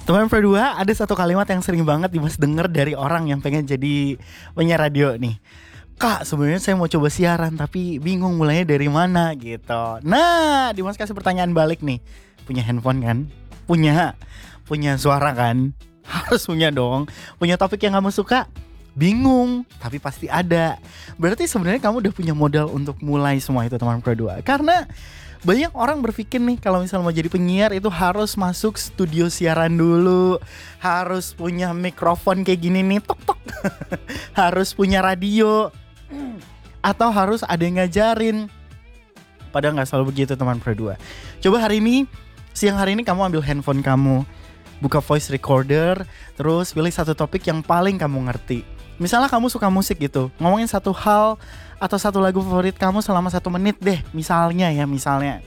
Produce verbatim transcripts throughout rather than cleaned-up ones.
Teman berdua, ada satu kalimat yang sering banget Dimas denger dari orang yang pengen jadi penyiar radio nih. Kak, sebenarnya saya mau coba siaran tapi bingung mulainya dari mana gitu. Nah, Dimas kasih pertanyaan balik nih. Punya handphone kan? Punya. Punya suara kan? Harus punya dong. Punya topik yang kamu suka? Bingung, tapi pasti ada. Berarti sebenarnya kamu udah punya modal untuk mulai semua itu teman berdua. Karena banyak orang berpikir nih kalau misalnya mau jadi penyiar itu harus masuk studio siaran dulu, harus punya mikrofon kayak gini nih, tok tok, harus punya radio, atau harus ada yang ngajarin. Padahal nggak selalu begitu teman berdua. Coba hari ini, siang hari ini kamu ambil handphone kamu, buka voice recorder, terus pilih satu topik yang paling kamu ngerti. Misalnya kamu suka musik gitu, ngomongin satu hal atau satu lagu favorit kamu selama satu menit deh. Misalnya ya, misalnya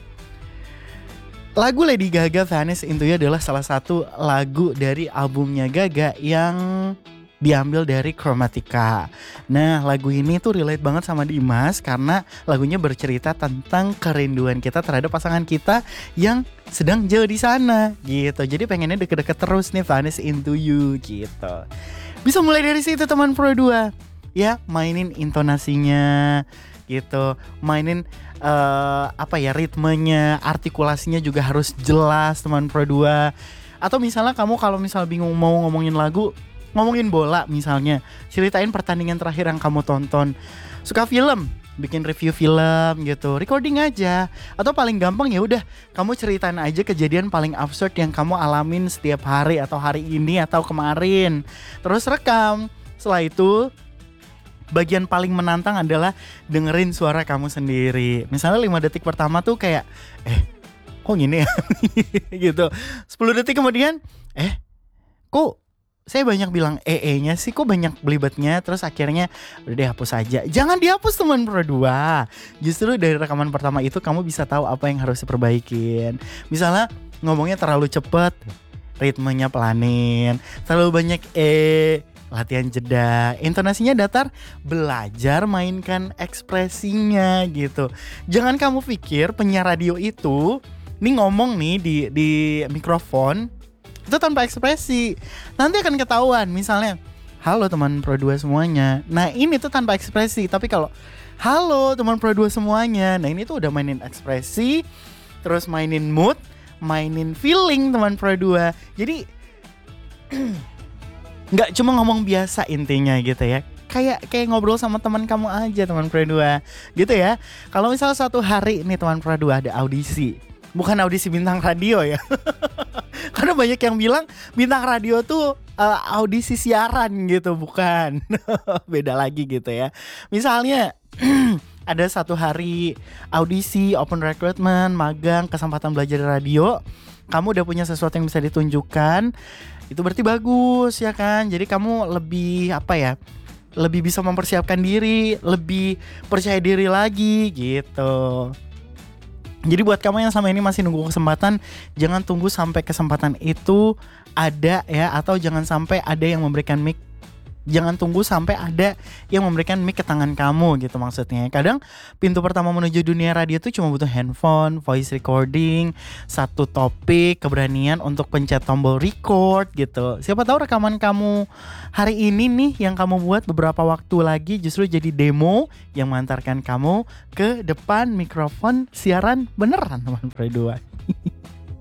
lagu Lady Gaga Vanish Into You adalah salah satu lagu dari albumnya Gaga yang diambil dari Chromatica. Nah, lagu ini tuh relate banget sama Dimas karena lagunya bercerita tentang kerinduan kita terhadap pasangan kita yang sedang jauh di sana gitu. Jadi pengennya deket-deket terus nih Vanish Into You gitu. Bisa mulai dari situ teman Pro dua. Ya, mainin intonasinya gitu. Mainin uh, apa ya, ritmenya, artikulasinya juga harus jelas teman Pro dua. Atau misalnya kamu kalau misal bingung mau ngomongin lagu, ngomongin bola misalnya, ceritain pertandingan terakhir yang kamu tonton. Suka film, bikin review film gitu, recording aja. Atau paling gampang ya udah kamu ceritain aja kejadian paling absurd yang kamu alamin setiap hari atau hari ini atau kemarin. Terus rekam. Setelah itu bagian paling menantang adalah dengerin suara kamu sendiri. Misalnya lima detik pertama tuh kayak eh kok gini ya gitu. sepuluh detik kemudian eh kok saya banyak bilang ee-nya sih, kok banyak belibetnya. Terus akhirnya udah deh hapus aja. Jangan dihapus teman Pro dua. Justru dari rekaman pertama itu kamu bisa tahu apa yang harus diperbaikin. Misalnya ngomongnya terlalu cepet, ritmenya pelanin. Terlalu banyak e, latihan jeda. Intonasinya datar, belajar mainkan ekspresinya gitu. Jangan kamu pikir penyiar radio itu nih ngomong nih di di mikrofon itu tanpa ekspresi. Nanti akan ketahuan. Misalnya, halo teman Pro dua semuanya. Nah ini tuh tanpa ekspresi. Tapi kalau halo teman Pro dua semuanya, nah ini tuh udah mainin ekspresi, terus mainin mood, mainin feeling teman Pro dua. Jadi gak cuma ngomong biasa intinya gitu ya. Kayak kayak ngobrol sama teman kamu aja teman Pro dua gitu ya. Kalau misalnya satu hari nih teman Pro dua ada audisi, bukan audisi bintang radio ya. Karena banyak yang bilang bintang radio tuh uh, audisi siaran gitu, bukan. Beda lagi gitu ya. Misalnya ada satu hari audisi, open recruitment, magang, kesempatan belajar radio. Kamu udah punya sesuatu yang bisa ditunjukkan. Itu berarti bagus ya kan. Jadi kamu lebih apa ya, lebih bisa mempersiapkan diri, lebih percaya diri lagi gitu. Jadi buat kamu yang sama ini masih nunggu kesempatan, jangan tunggu sampai kesempatan itu ada ya, atau jangan sampai ada yang memberikan mic. Jangan tunggu sampai ada yang memberikan mic ke tangan kamu gitu maksudnya. Kadang pintu pertama menuju dunia radio itu cuma butuh handphone, voice recording, satu topik, keberanian untuk pencet tombol record gitu. Siapa tahu rekaman kamu hari ini nih yang kamu buat beberapa waktu lagi justru jadi demo yang mengantarkan kamu ke depan mikrofon siaran beneran teman Pro dua.